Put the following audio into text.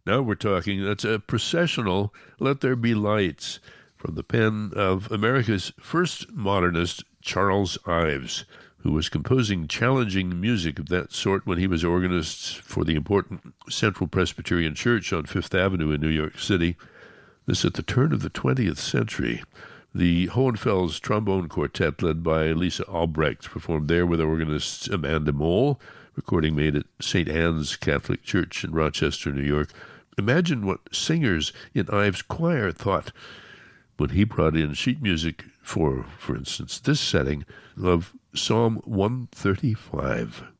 Now we're talking. That's a processional Let There Be Lights from the pen of America's first modernist, Charles Ives, who was composing challenging music of that sort when he was organist for the important Central Presbyterian Church on Fifth Avenue in New York City. This at the turn of the 20th century. The Hohenfels Trombone Quartet, led by Lisa Albrecht, performed there with organist Amanda Mole, recording made at St. Anne's Catholic Church in Rochester, New York. Imagine what singers in Ives' choir thought when he brought in sheet music for instance, this setting of Psalm 135.